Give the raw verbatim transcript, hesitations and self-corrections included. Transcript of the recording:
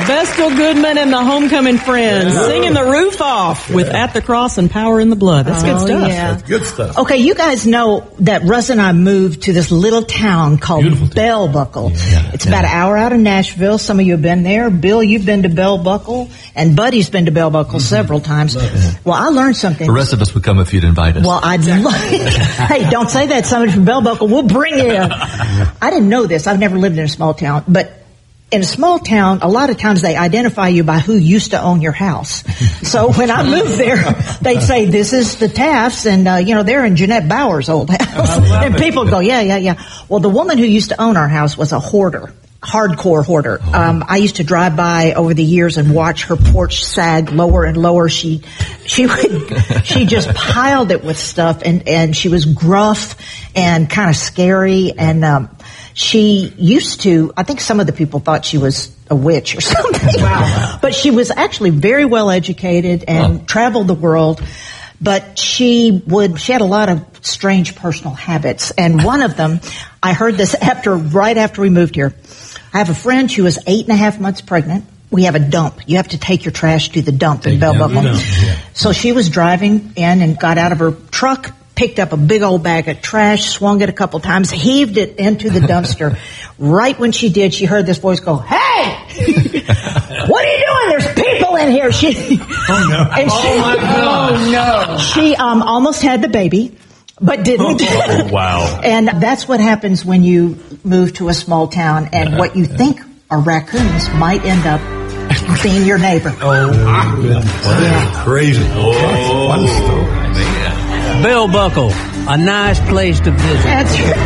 Vestal Goodman and the Homecoming Friends yeah. singing the roof off yeah. with At the Cross and Power in the Blood. That's oh, good stuff. Yeah. That's good stuff. Okay, you guys know that Russ and I moved to this little town called Bell Buckle. Yeah. It's yeah. about an hour out of Nashville. Some of you have been there. Bill, you've been to Bell Buckle, and Buddy's been to Bell Buckle mm-hmm. several times. Well, I learned something. The rest of us would come if you'd invite us. Well, I'd exactly. love Hey, don't say that. Somebody from Bell Buckle, we'll bring you. I didn't know this. I've never lived in a small town, but in a small town, a lot of times they identify you by who used to own your house. So when I moved there, they'd say, this is the Tafts, and, uh, you know, they're in Jeanette Bauer's old house. And people go, yeah, yeah, yeah. Well, the woman who used to own our house was a hoarder. Hardcore hoarder. Um, I used to drive by over the years and watch her porch sag lower and lower. She, she would, she just piled it with stuff, and, and she was gruff and kind of scary. And, um, she used to, I think some of the people thought she was a witch or something. Wow. But she was actually very well educated and oh. traveled the world. But she would, she had a lot of strange personal habits. And one of them, I heard this after, right after we moved here. I have a friend who was eight and a half months pregnant. We have a dump. You have to take your trash to the dump in Bell Buckle. Yeah. So she was driving in and got out of her truck, picked up a big old bag of trash, swung it a couple times, heaved it into the dumpster. Right when she did, she heard this voice go, "Hey! What are you doing? There's people in here." She, oh no! And she, oh my God! Oh no! She um almost had the baby, but didn't. Oh, wow! And that's what happens when you move to a small town, and yeah, what you yeah. think are raccoons might end up being your neighbor. Oh, yeah. Crazy! Oh, Bell Buckle, a nice place to visit. That's right.